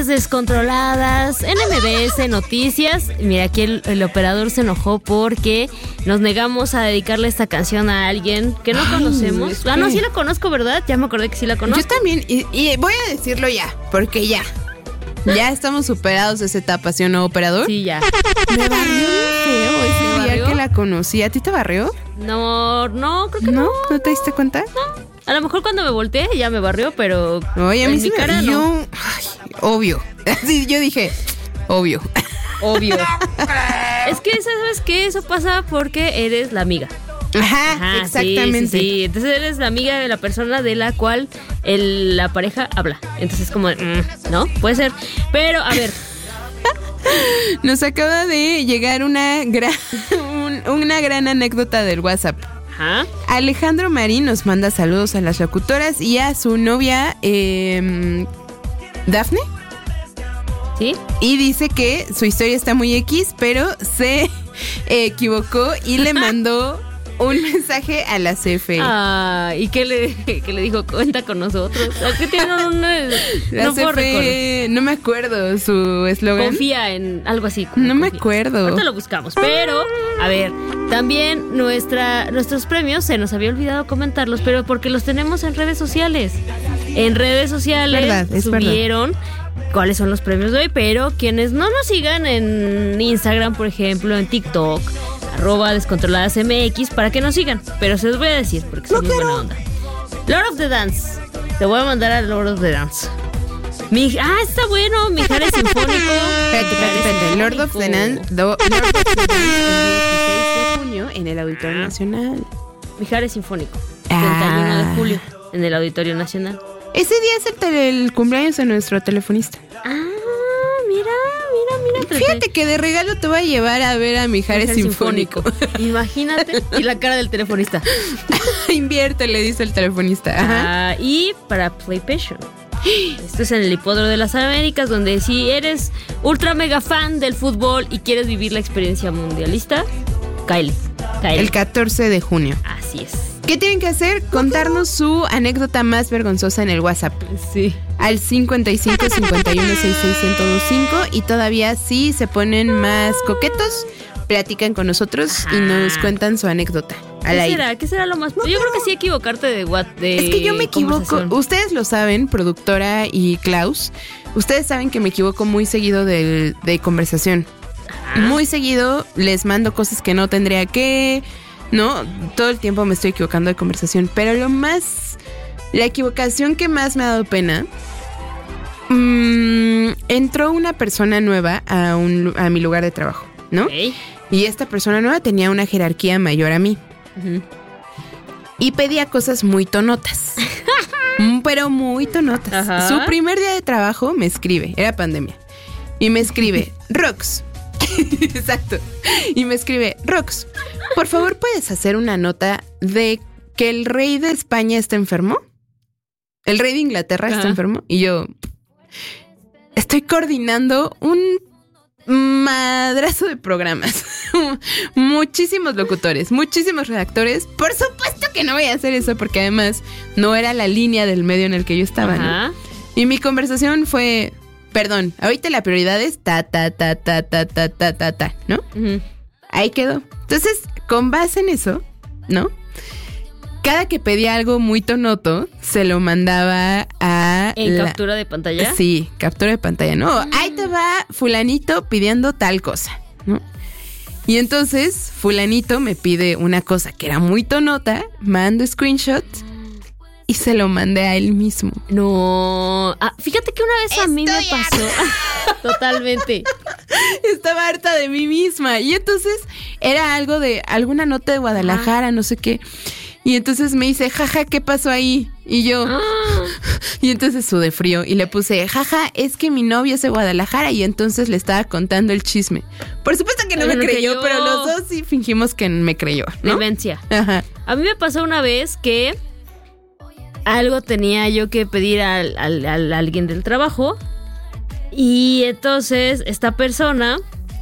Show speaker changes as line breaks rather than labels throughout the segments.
Mentes Descontroladas en MBS Noticias. Mira, aquí el operador se enojó porque nos negamos a dedicarle esta canción a alguien que no conocemos. No, sí la conozco, ¿verdad? Ya me acordé que sí la conozco.
Yo también, y voy a decirlo ya, porque ya estamos superados de esa etapa, ¿sí o no, operador?
Sí, ya.
Me barrió feo ese día que la conocí. ¿A ti te barrió?
No, creo que no.
¿No te diste cuenta?
No. A lo mejor cuando me volteé ya me barrió, pero
oye, a mí sí
cara
yo,
no.
Ay, obvio. Sí, yo dije, obvio.
Es que, ¿sabes qué? Eso pasa porque eres la amiga.
Ajá, exactamente.
Sí. Entonces eres la amiga de la persona de la cual la pareja habla. Entonces como, ¿no? Puede ser. Pero, a ver.
Nos acaba de llegar una gran anécdota del WhatsApp.
Ajá.
Alejandro Marín nos manda saludos a las locutoras y a su novia Dafne.
¿Sí?
Y dice que su historia está muy X, pero se equivocó y le mandó un mensaje a la CFE.
¿Y qué le dijo? Cuenta con nosotros. ¿Qué tiene
la CFE, no me acuerdo su eslogan.
Confía en algo así.
No me acuerdo.
Ahorita lo buscamos. Pero, a ver, también nuestros premios, se nos había olvidado comentarlos, pero porque los tenemos en redes sociales. En redes sociales subieron cuáles son los premios de hoy, pero quienes no nos sigan en Instagram, por ejemplo, en TikTok, @descontroladasmx, para que nos sigan. Pero se los voy a decir porque son muy buena onda. Lord of the Dance. Te voy a mandar a Lord of the Dance. Está bueno, Mijares Sinfónico.
Espérate. Lord of the Dance el 16 de junio en el Auditorio Nacional.
Mijares Sinfónico. 31 de julio en el Auditorio Nacional.
Ese día es el cumpleaños de nuestro telefonista.
Mira.
Fíjate que de regalo te voy a llevar a ver a Mijares Sinfónico.
Imagínate. Y la cara del telefonista.
Invierte, le dice el telefonista.
Y para PlayStation. Esto es en el Hipódromo de las Américas, donde si eres ultra mega fan del fútbol y quieres vivir la experiencia mundialista, cáele.
El 14 de junio.
Así es.
¿Qué tienen que hacer? Contarnos su anécdota más vergonzosa en el WhatsApp.
Sí.
Al 55 51 66 1025. Y todavía si se ponen más coquetos, platican con nosotros y nos cuentan su anécdota.
¿Qué será lo más? Yo creo que sí equivocarte de
Es que yo me equivoco. Ustedes lo saben, productora y Klaus. Ustedes saben que me equivoco muy seguido de conversación. Muy seguido les mando cosas que no tendría que... No, todo el tiempo me estoy equivocando de conversación. Pero la equivocación que más me ha dado pena... entró una persona nueva a mi lugar de trabajo, ¿no?
Okay.
Y esta persona nueva tenía una jerarquía mayor a mí. Uh-huh. Y pedía cosas muy tonotas. Pero muy tonotas. Uh-huh. Su primer día de trabajo me escribe, era pandemia, y me escribe, Rox. Exacto. Y me escribe, Rox, por favor, ¿puedes hacer una nota de que el rey de España está enfermo? El rey de Inglaterra está enfermo. Y yo estoy coordinando un madrazo de programas. Muchísimos locutores, muchísimos redactores. Por supuesto que no voy a hacer eso, porque además no era la línea del medio en el que yo estaba, ¿no? Y mi conversación fue... Perdón, ahorita la prioridad es ta, ¿no? Uh-huh. Ahí quedó. Entonces, con base en eso, ¿no? Cada que pedía algo muy tonoto, se lo mandaba a...
¿En captura de pantalla?
Sí, captura de pantalla. No, ahí te va fulanito pidiendo tal cosa, ¿no? Y entonces, fulanito me pide una cosa que era muy tonota, mando screenshot... Y se lo mandé a él mismo.
No. Fíjate que una vez a mí me pasó. Totalmente.
Estaba harta de mí misma. Y entonces era algo de alguna nota de Guadalajara, no sé qué. Y entonces me dice, jaja, ¿qué pasó ahí? Y yo... Y entonces sudé frío y le puse, jaja, es que mi novio es de Guadalajara. Y entonces le estaba contando el chisme. Por supuesto que no me creyó, pero los dos sí fingimos que me creyó, ¿no?
Demencia. Ajá. A mí me pasó una vez que... algo tenía yo que pedir a alguien del trabajo. Y entonces esta persona,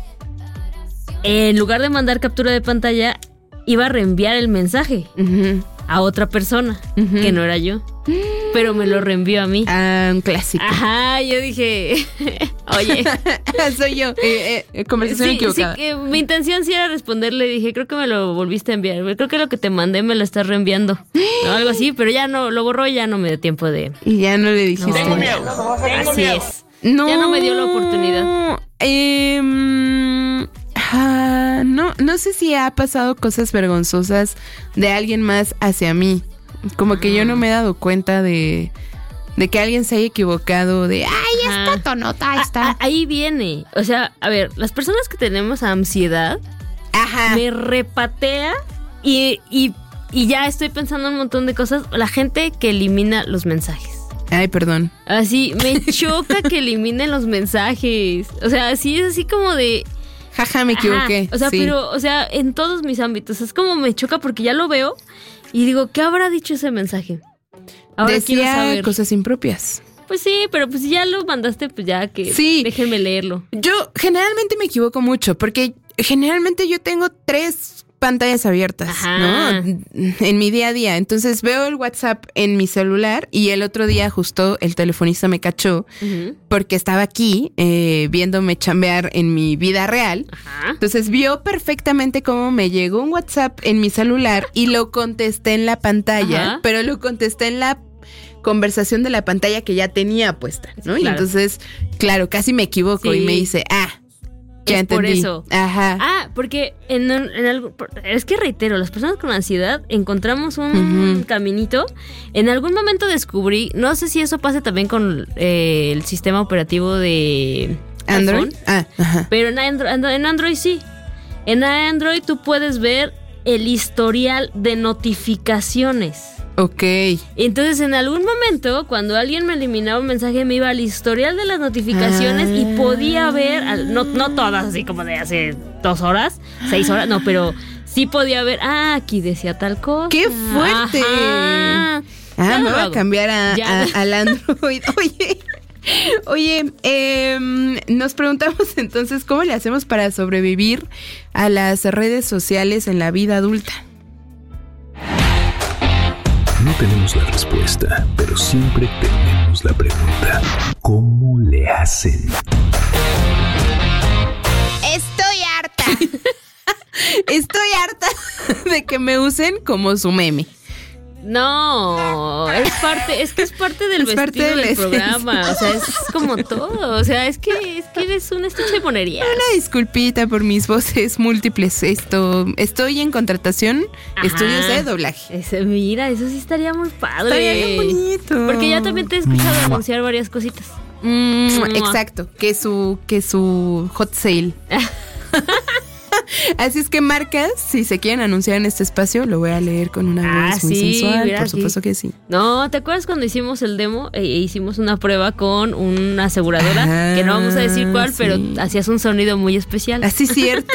en lugar de mandar captura de pantalla, iba a reenviar el mensaje a otra persona, que no era yo. pero me lo reenvió a mí.
Un clásico.
Ajá, yo dije, oye.
Soy yo. Conversación equivocada.
Sí, mi intención sí era responderle. Dije, creo que me lo volviste a enviar. Creo que lo que te mandé me lo estás reenviando. No, algo así, pero ya no, lo borró y ya no me dio tiempo de...
Y ya no le dijiste.
Tengo miedo. Así es. No, ya no me dio la oportunidad.
No sé si ha pasado cosas vergonzosas de alguien más hacia mí. Como que yo no me he dado cuenta de que alguien se haya equivocado de esta tonota está.
Ahí viene. O sea, a ver, las personas que tenemos ansiedad, me repatea y ya estoy pensando un montón de cosas. La gente que elimina los mensajes.
Ay, perdón.
Así, me choca que eliminen los mensajes. O sea, así es así como de...
Jaja, me equivoqué.
O sea,
sí.
Pero, o sea, en todos mis ámbitos. Es como me choca porque ya lo veo y digo, ¿qué habrá dicho ese mensaje? Ahora quiero saber.
Cosas impropias.
Pues sí, pero pues si ya lo mandaste, pues ya que déjenme leerlo.
Yo generalmente me equivoco mucho porque generalmente yo tengo 3 pantallas abiertas, ¿no? En mi día a día. Entonces veo el WhatsApp en mi celular y el otro día justo el telefonista me cachó porque estaba aquí viéndome chambear en mi vida real. Entonces vio perfectamente cómo me llegó un WhatsApp en mi celular y lo contesté en la pantalla, pero lo contesté en la conversación de la pantalla que ya tenía puesta, ¿no? Claro. Y entonces, claro, casi me equivoco y me dice, ya entendí.
Por eso. Porque en algo, es que reitero, las personas con ansiedad encontramos un caminito. En algún momento descubrí, no sé si eso pasa también con el sistema operativo de
Android,
pero en Android sí. En Android tú puedes ver el historial de notificaciones.
Ok.
Entonces, en algún momento, cuando alguien me eliminaba un mensaje, me iba al historial de las notificaciones y podía ver, no todas, así como de hace 2 horas, 6 horas, no, pero sí podía ver, aquí decía tal cosa.
¡Qué fuerte! Me voy a cambiar al Android. Oye, nos preguntamos entonces, ¿cómo le hacemos para sobrevivir a las redes sociales en la vida adulta?
No tenemos la respuesta, pero siempre tenemos la pregunta. ¿Cómo le hacen?
Estoy harta. Estoy harta de que me usen como su meme.
No, es parte del vestido del programa. O sea, es como todo. O sea, es que eres un estuche de monerías.
Una disculpita por mis voces múltiples. Estoy en contratación, estudios de doblaje.
Mira, eso sí estaría muy padre.
Estaría bien bonito.
Porque ya también te he escuchado anunciar varias cositas.
Exacto, que su hot sale. Así es que marcas, si se quieren anunciar en este espacio, lo voy a leer con una voz muy sensual, mira, por supuesto que sí.
No, ¿te acuerdas cuando hicimos el demo e hicimos una prueba con una aseguradora? Que no vamos a decir cuál, pero hacías un sonido muy especial.
Así es cierto.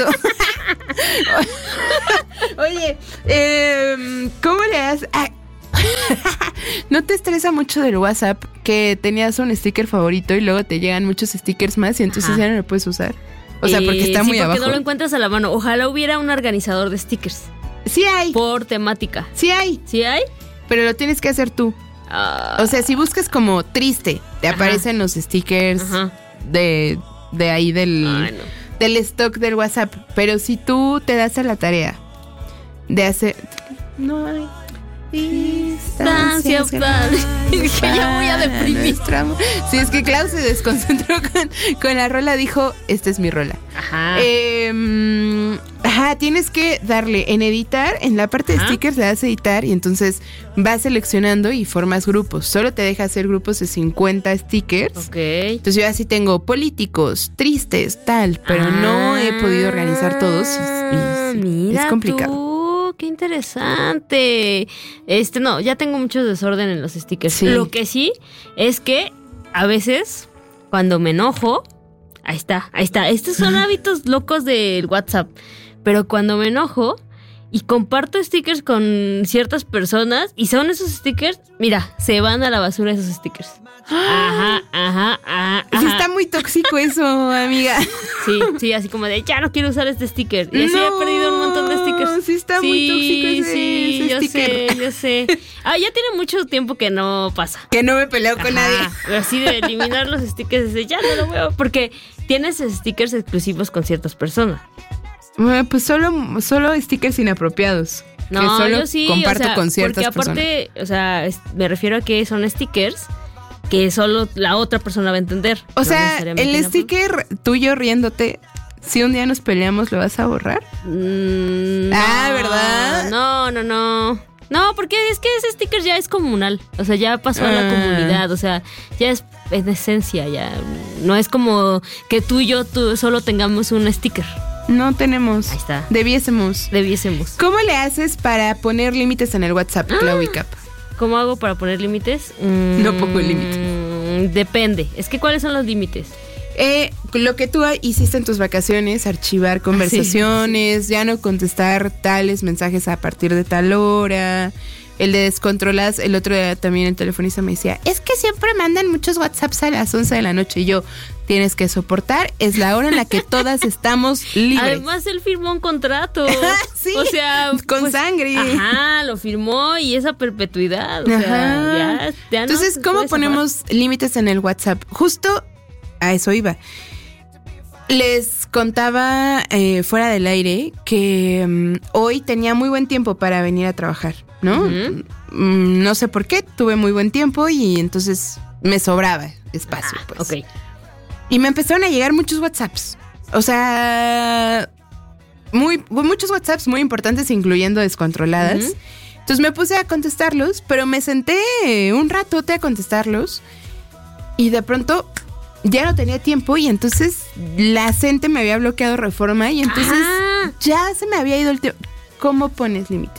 Oye, ¿cómo le das? ¿No te estresa mucho del WhatsApp que tenías un sticker favorito y luego te llegan muchos stickers más y entonces ya no lo puedes usar? O sea, porque está muy abajo.
Porque no lo encuentras a la mano. Ojalá hubiera un organizador de stickers.
Sí hay.
Por temática.
Sí hay.
¿Sí hay?
Pero lo tienes que hacer tú. O sea, si buscas como triste, te aparecen los stickers de ahí del stock del WhatsApp. Pero si tú te das a la tarea de hacer... No hay...
distancias que ya voy a deprimir.
Sí, es que Klaus se desconcentró con la rola. Dijo, esta es mi rola. Tienes que darle en editar, en la parte de stickers le das a editar y entonces vas seleccionando y formas grupos. Solo te deja hacer grupos de 50 stickers. Entonces yo así tengo políticos, tristes, tal, pero no he podido organizar todos y
mira,
es complicado.
Qué interesante. No, ya tengo mucho desorden en los stickers.
Sí.
Lo que sí es que a veces cuando me enojo, ahí está. Estos son hábitos locos del WhatsApp. Pero cuando me enojo y comparto stickers con ciertas personas y son esos stickers, mira, se van a la basura esos stickers.
Sí, está muy tóxico eso, amiga.
Sí, así como de ya no quiero usar este sticker. Y así he perdido un montón de stickers. stickers.
Sí, está muy tóxico ese sticker.
Yo sé. Ya tiene mucho tiempo que no pasa.
Que no me peleo con nadie.
Así de eliminar los stickers, ya no lo veo. Porque tienes stickers exclusivos con ciertas personas.
Pues solo stickers inapropiados.
No,
que solo
yo sí,
comparto con ciertas personas.
Porque aparte, me refiero a que son stickers que solo la otra persona va a entender.
O sea, el sticker tuyo riéndote, si un día nos peleamos, ¿lo vas a borrar? ¿Verdad?
No, porque es que ese sticker ya es comunal. O sea, ya pasó a la comunidad. O sea, ya es en esencia, ya. No es como que tú y yo solo tengamos un sticker.
No tenemos.
Ahí está.
Debiésemos. ¿Cómo le haces para poner límites en el WhatsApp, Clauicap?
¿Cómo hago para poner límites?
No pongo límites.
Depende. Es que ¿cuáles son los límites?
Lo que tú hiciste en tus vacaciones, archivar conversaciones, ya no contestar tales mensajes a partir de tal hora. El de descontroladas, el otro día también el telefonista me decía, es que siempre mandan muchos WhatsApps a las 11 de la noche. Y yo, tienes que soportar, es la hora en la que todas estamos libres.
Además, él firmó un contrato.
Sí,
o sea,
con sangre.
Ajá, lo firmó y esa perpetuidad. O sea, ya
entonces, ¿cómo ponemos límites en el WhatsApp? Justo a eso iba. Les contaba fuera del aire que hoy tenía muy buen tiempo para venir a trabajar, ¿no? Uh-huh. No sé por qué, tuve muy buen tiempo y entonces me sobraba espacio, pues.
Ok.
Y me empezaron a llegar muchos WhatsApps. O sea, muchos WhatsApps muy importantes, incluyendo descontroladas. Uh-huh. Entonces me puse a contestarlos, pero me senté un ratote a contestarlos y de pronto ya no tenía tiempo y entonces la gente me había bloqueado Reforma y entonces ya se me había ido el tiempo. ¿Cómo pones límites?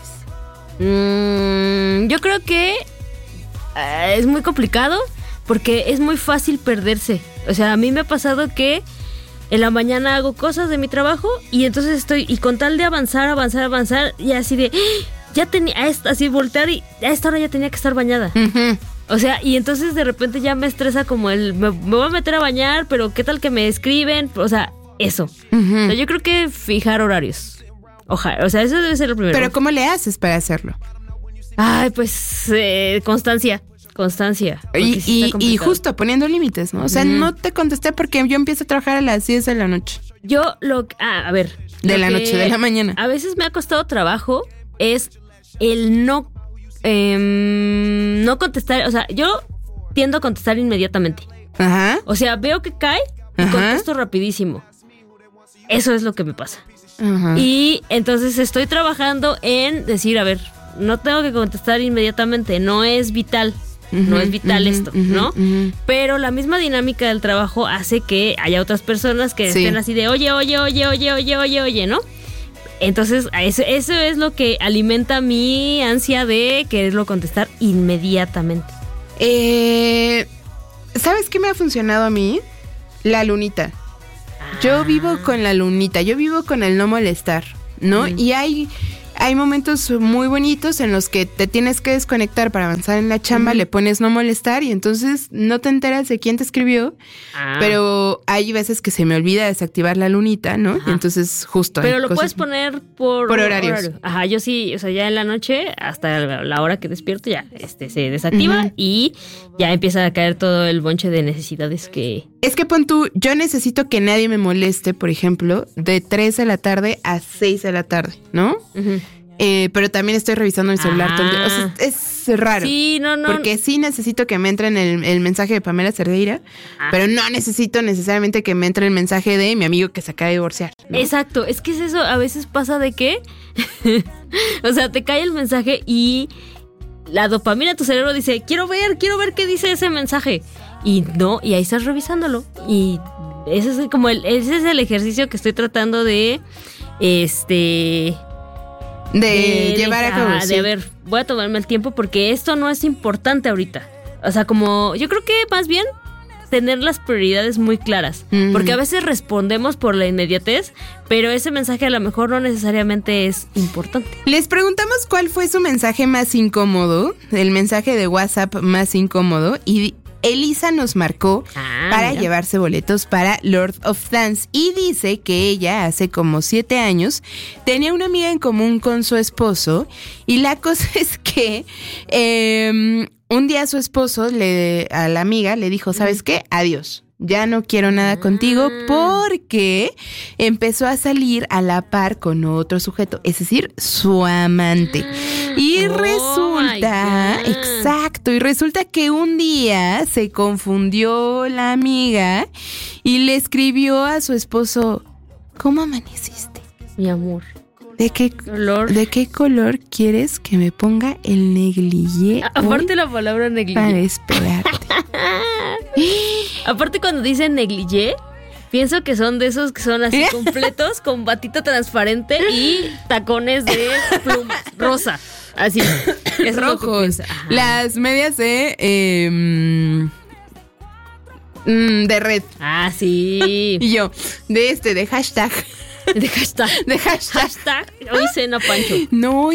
Yo creo que es muy complicado porque es muy fácil perderse. O sea, a mí me ha pasado que en la mañana hago cosas de mi trabajo y entonces y con tal de avanzar y así de ya tenía así voltear y a esta hora ya tenía que estar bañada. Uh-huh. O sea, y entonces de repente ya me estresa como me voy a meter a bañar, pero qué tal que me escriben, o sea, eso. Uh-huh. O sea, yo creo que fijar horarios. Ojalá, o sea, eso debe ser lo primero.
Pero ¿cómo le haces para hacerlo?
Ay, pues constancia. Y
justo poniendo límites, ¿no? O sea, no te contesté porque yo empiezo a trabajar a las 10 de la noche.
A ver.
De la noche, de la mañana.
A veces me ha costado trabajo es el no contestar. O sea, yo tiendo a contestar inmediatamente.
Ajá.
O sea, veo que cae y contesto rapidísimo. Eso es lo que me pasa. Ajá. Y entonces estoy trabajando en decir, a ver, no tengo que contestar inmediatamente, no es vital. No es vital esto, ¿no? Pero la misma dinámica del trabajo hace que haya otras personas que estén así de oye, ¿no? Entonces, eso es lo que alimenta mi ansia de quererlo contestar inmediatamente.
¿Sabes qué me ha funcionado a mí? La lunita. Yo vivo con la lunita, yo vivo con el no molestar, ¿no? Y hay momentos muy bonitos en los que te tienes que desconectar para avanzar en la chamba, le pones no molestar y entonces no te enteras de quién te escribió, pero hay veces que se me olvida desactivar la lunita, ¿no? Y entonces justo.
Pero lo puedes poner por
horarios.
Horario. Ajá, yo sí, o sea, ya en la noche hasta la hora que despierto ya se desactiva y ya empieza a caer todo el bonche de necesidades que...
Es que pon tú, yo necesito que nadie me moleste, por ejemplo, de 3 de la tarde a 6 de la tarde, ¿no? Uh-huh. Pero también estoy revisando mi celular todo el día. O sea, es raro.
Sí, no.
Porque sí necesito que me entre el mensaje de Pamela Cerdeira, pero no necesito necesariamente que me entre el mensaje de mi amigo que se acaba de divorciar, ¿no?
Exacto, es que es eso. A veces pasa de que, o sea, te cae el mensaje y la dopamina de tu cerebro dice, quiero ver qué dice ese mensaje. Y no, y ahí estás revisándolo. Y ese es como ese es el ejercicio que estoy tratando de
llevar a cabo.
De ver, voy a tomarme el tiempo porque esto no es importante ahorita. O sea, como yo creo que más bien tener las prioridades muy claras. Uh-huh. Porque a veces respondemos por la inmediatez, pero ese mensaje a lo mejor no necesariamente es importante.
Les preguntamos cuál fue su mensaje más incómodo, el mensaje de WhatsApp más incómodo, y Elisa nos marcó para llevarse boletos para Lord of Dance y dice que ella hace como 7 años tenía una amiga en común con su esposo y la cosa es que un día su esposo a la amiga le dijo, ¿sabes qué? Adiós. Ya no quiero nada contigo porque empezó a salir a la par con otro sujeto, es decir, su amante. Y resulta que un día se confundió la amiga y le escribió a su esposo, ¿cómo amaneciste?
Mi amor.
¿De qué color quieres que me ponga el negligé?
Aparte la palabra negligé.
Para esperarte.
Aparte cuando dicen negligé, pienso que son de esos que son así completos, con batita transparente y tacones de plumas, rosa. Así. Es
rojos. Las medias de red.
Ah, sí.
Y yo, de hashtag.
De hashtag. Hoy cena Pancho.
No,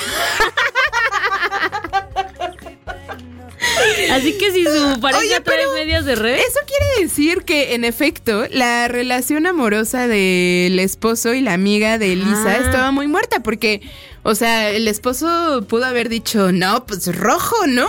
así que si su pareja trae medias de red.
Eso quiere decir que, en efecto, la relación amorosa del esposo y la amiga de Elisa estaba muy muerta porque, o sea, el esposo pudo haber dicho, no, pues rojo, ¿no?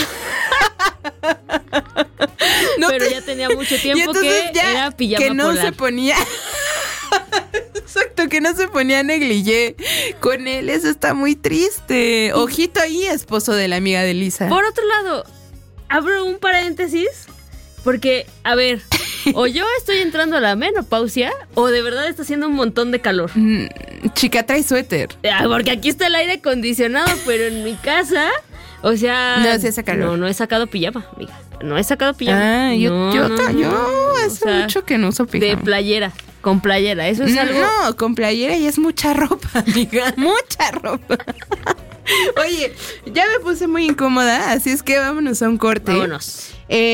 Pero ya tenía mucho tiempo que era pijama
que no
polar.
Se ponía... Exacto, que no se ponía negligé con él, eso está muy triste. Ojito ahí, esposo de la amiga de Lisa.
Por otro lado, abro un paréntesis, porque, a ver, o yo estoy entrando a la menopausia, o de verdad está haciendo un montón de calor.
Chica, trae suéter.
Porque aquí está el aire acondicionado, pero en mi casa, o sea...
No, sí hace calor.
No he sacado pijama, amiga. No he sacado pijama.
Yo hace mucho que no uso pijama.
De playera. Con playera, eso es algo...
No, con playera ya es mucha ropa, amiga. Mucha ropa. Oye, ya me puse muy incómoda, así es que vámonos a un corte.
Vámonos.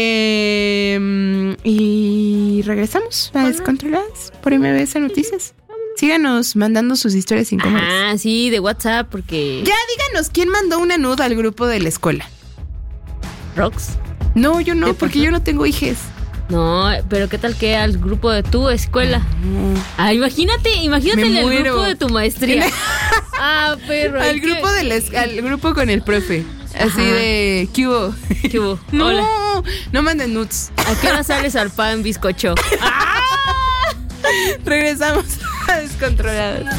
Y regresamos a Descontroladas por MBS Noticias. Síganos mandando sus historias incómodas.
Ah, sí, de WhatsApp, porque...
Ya díganos, ¿quién mandó una nude al grupo de la escuela?
¿Rox?
No, yo no, porque yo no tengo hijes.
No, pero ¿qué tal que al grupo de tu escuela? Imagínate en el grupo de tu maestría. Perro.
Al grupo con el profe. Así de, ¿qué hubo?
¿Qué hubo?
No,
hola.
No manden nudes.
¿A qué hora sales al pan bizcocho?
Regresamos a Descontroladas.